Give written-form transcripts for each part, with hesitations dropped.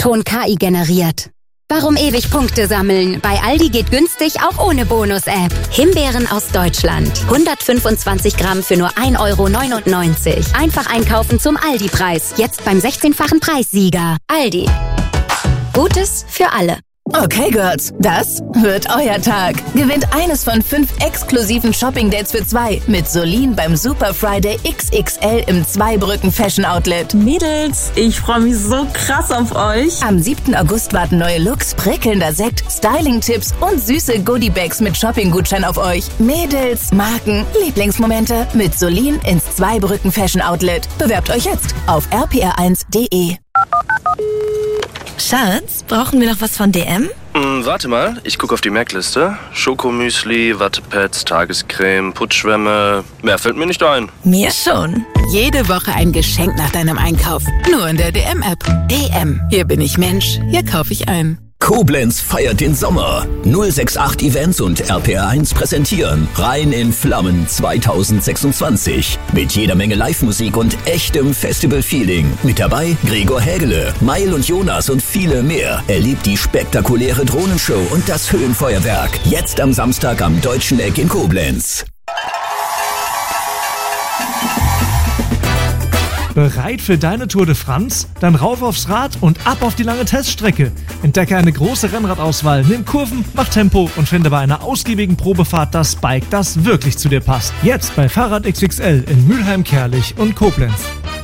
Ton KI generiert. Warum ewig Punkte sammeln? Bei Aldi geht günstig auch ohne Bonus-App. Himbeeren aus Deutschland. 125 Gramm für nur 1,99 €. Einfach einkaufen zum Aldi-Preis. Jetzt beim 16-fachen Preissieger. Aldi. Gutes für alle. Okay, Girls, das wird euer Tag. Gewinnt eines von 5 exklusiven Shopping-Dates für 2 mit Solin beim Super Friday XXL im Zweibrücken Fashion Outlet. Mädels, ich freue mich so krass auf euch. Am 7. August warten neue Looks, prickelnder Sekt, Styling-Tipps und süße Goodie-Bags mit Shopping-Gutschein auf euch. Mädels, Marken, Lieblingsmomente mit Solin ins Zweibrücken Fashion Outlet. Bewerbt euch jetzt auf rpr1.de. Schatz, brauchen wir noch was von DM? Warte mal, ich gucke auf die Merkliste. Schokomüsli, Wattepads, Tagescreme, Putzschwämme. Mehr fällt mir nicht ein. Mir schon. Jede Woche ein Geschenk nach deinem Einkauf. Nur in der DM-App. DM. Hier bin ich Mensch. Hier kaufe ich ein. Koblenz feiert den Sommer. 068 Events und RPR1 präsentieren Rhein in Flammen 2026. Mit jeder Menge Live-Musik und echtem Festival-Feeling. Mit dabei Gregor Hägele, Meil und Jonas und viele mehr. Erlebt die spektakuläre Drohnenshow und das Höhenfeuerwerk. Jetzt am Samstag am Deutschen Eck in Koblenz. Bereit für deine Tour de France? Dann rauf aufs Rad und ab auf die lange Teststrecke. Entdecke eine große Rennradauswahl, nimm Kurven, mach Tempo und finde bei einer ausgiebigen Probefahrt das Bike, das wirklich zu dir passt. Jetzt bei Fahrrad XXL in Mülheim, Kerlich und Koblenz.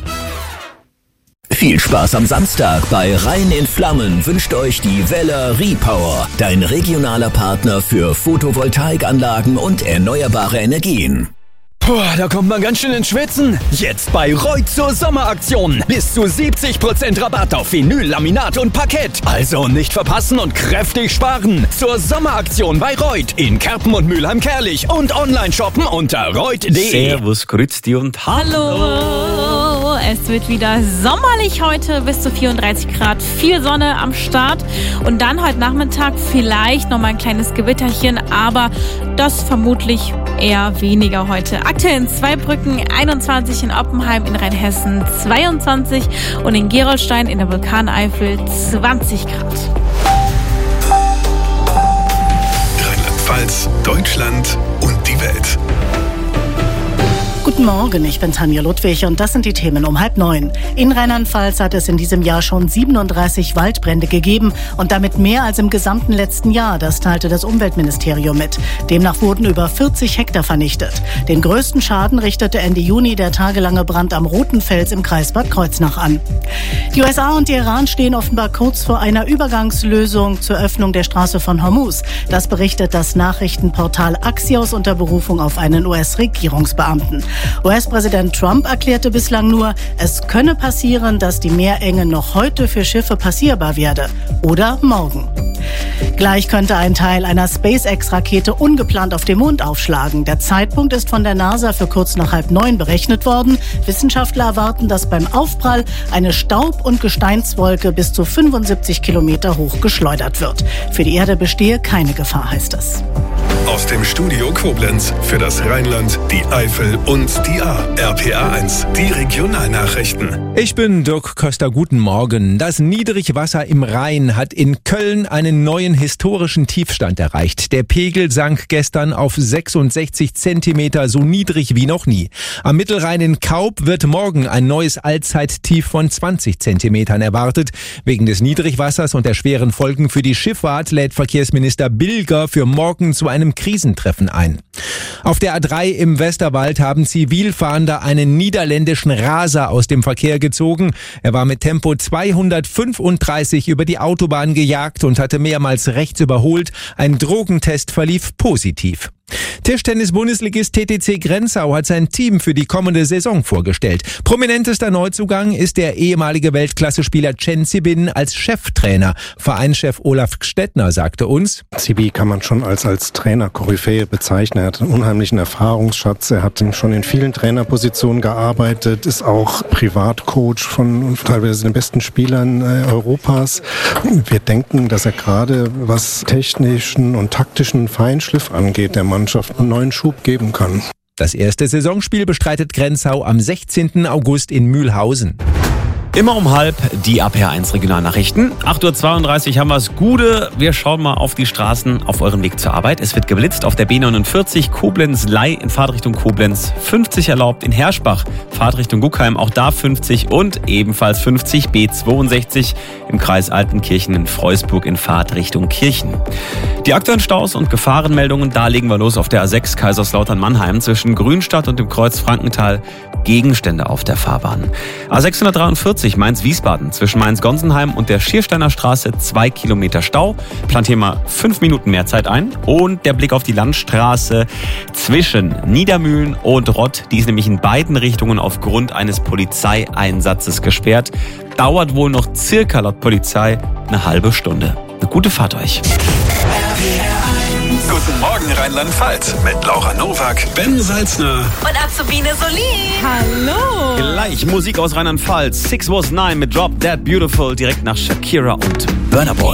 Viel Spaß am Samstag bei Rhein in Flammen wünscht euch die Weller Repower, dein regionaler Partner für Photovoltaikanlagen und erneuerbare Energien. Puh, da kommt man ganz schön ins Schwitzen. Jetzt bei Reut zur Sommeraktion. Bis zu 70% Rabatt auf Vinyl, Laminat und Parkett. Also nicht verpassen und kräftig sparen. Zur Sommeraktion bei Reut in Kerpen und Mülheim-Kerlich und online shoppen unter reut.de. Servus, grüezi und hallo. Es wird wieder sommerlich heute, bis zu 34 Grad, viel Sonne am Start und dann heute Nachmittag vielleicht nochmal ein kleines Gewitterchen, aber das vermutlich eher weniger heute. Aktuell in Zweibrücken 21, in Oppenheim in Rheinhessen 22 und in Gerolstein in der Vulkaneifel 20 Grad. Rheinland-Pfalz, Deutschland und die Welt. Guten Morgen, ich bin Tanja Ludwig und das sind die Themen um 8:30. In Rheinland-Pfalz hat es in diesem Jahr schon 37 Waldbrände gegeben und damit mehr als im gesamten letzten Jahr. Das teilte das Umweltministerium mit. Demnach wurden über 40 Hektar vernichtet. Den größten Schaden richtete Ende Juni der tagelange Brand am Roten Fels im Kreis Bad Kreuznach an. Die USA und der Iran stehen offenbar kurz vor einer Übergangslösung zur Öffnung der Straße von Hormuz. Das berichtet das Nachrichtenportal Axios unter Berufung auf einen US-Regierungsbeamten. US-Präsident Trump erklärte bislang nur, es könne passieren, dass die Meerenge noch heute für Schiffe passierbar werde. Oder morgen. Gleich könnte ein Teil einer SpaceX-Rakete ungeplant auf dem Mond aufschlagen. Der Zeitpunkt ist von der NASA für kurz nach 8:30 berechnet worden. Wissenschaftler erwarten, dass beim Aufprall eine Staub- und Gesteinswolke bis zu 75 Kilometer hoch geschleudert wird. Für die Erde bestehe keine Gefahr, heißt es. Aus dem Studio Koblenz für das Rheinland, die Eifel und die Ahr. RPR1, die Regionalnachrichten. Ich bin Dirk Köster, guten Morgen. Das Niedrigwasser im Rhein hat in Köln einen neuen historischen Tiefstand erreicht. Der Pegel sank gestern auf 66 Zentimeter, so niedrig wie noch nie. Am Mittelrhein in Kaub wird morgen ein neues Allzeittief von 20 Zentimetern erwartet. Wegen des Niedrigwassers und der schweren Folgen für die Schifffahrt lädt Verkehrsminister Bilger für morgen zu einem Krisentreffen ein. Auf der A3 im Westerwald haben Zivilfahrende einen niederländischen Raser aus dem Verkehr gezogen. Er war mit Tempo 235 über die Autobahn gejagt und hatte mehrmals rechts überholt. Ein Drogentest verlief positiv. Tischtennis-Bundesligist TTC Grenzau hat sein Team für die kommende Saison vorgestellt. Prominentester Neuzugang ist der ehemalige Weltklasse-Spieler Chen Zibin als Cheftrainer. Vereinschef Olaf Gstettner sagte uns: Zibi kann man schon als Trainer-Koryphäe bezeichnen. Er hat einen unheimlichen Erfahrungsschatz. Er hat schon in vielen Trainerpositionen gearbeitet, ist auch Privatcoach von teilweise den besten Spielern Europas. Wir denken, dass er gerade, was technischen und taktischen Feinschliff angeht, der Mannschaft einen neuen Schub geben kann. Das erste Saisonspiel bestreitet Grenzau am 16. August in Mühlhausen. Immer um 12:30 die RPR1 Regionalnachrichten. 8:32 haben wir es Gute. Wir schauen mal auf die Straßen auf eurem Weg zur Arbeit. Es wird geblitzt auf der B49 Koblenz-Ley in Fahrtrichtung Koblenz. 50 erlaubt in Herschbach, Fahrtrichtung Guckheim, auch da 50 und ebenfalls 50 B62 im Kreis Altenkirchen in Freusburg in Fahrtrichtung Kirchen. Die aktuellen Staus und Gefahrenmeldungen, da legen wir los auf der A6 Kaiserslautern-Mannheim zwischen Grünstadt und dem Kreuz Frankenthal. Gegenstände auf der Fahrbahn. A643 Mainz-Wiesbaden zwischen Mainz-Gonsenheim und der Schiersteiner Straße 2 Kilometer Stau. Plant hier mal 5 Minuten mehr Zeit ein. Und der Blick auf die Landstraße zwischen Niedermühlen und Rott. Die ist nämlich in beiden Richtungen aufgrund eines Polizeieinsatzes gesperrt. Dauert wohl noch circa laut Polizei eine halbe Stunde. Eine gute Fahrt euch. Guten Morgen Rheinland-Pfalz mit Laura Nowak, Ben Salzner und Azubine Solin. Hallo. Gleich Musik aus Rheinland-Pfalz. 6 Was 9 mit Drop Dead Beautiful direkt nach Shakira und Burna Boy.